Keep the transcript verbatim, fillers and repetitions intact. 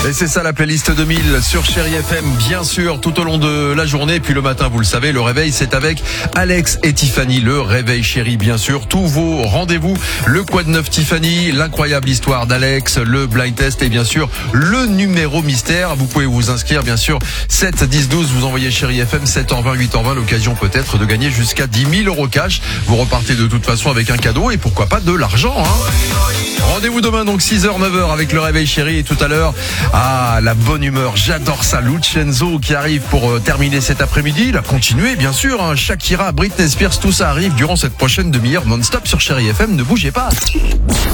Et c'est ça la playlist deux mille sur Chéri F M, bien sûr, tout au long de la journée. Puis le matin, vous le savez, le réveil, c'est avec Alex et Tiffany. Le réveil Chéri, bien sûr. Tous vos rendez-vous, le quoi de neuf Tiffany, l'incroyable histoire d'Alex, le blind test et bien sûr, le numéro mystère. Vous pouvez vous inscrire, bien sûr, sept, dix, douze. Vous envoyez Chéri F M, sept heures vingt, huit heures vingt. L'occasion peut-être de gagner jusqu'à dix mille euros cash. Vous repartez de toute façon avec un cadeau et pourquoi pas de l'argent, hein. Rendez-vous demain, donc six heures, neuf heures avec le réveil Chéri. Et tout à l'heure, ah, la bonne humeur, j'adore ça. Lucenzo qui arrive pour euh, terminer cet après-midi. La continuer, bien sûr, hein. Shakira, Britney Spears, tout ça arrive durant cette prochaine demi-heure non-stop sur Chéri F M. Ne bougez pas.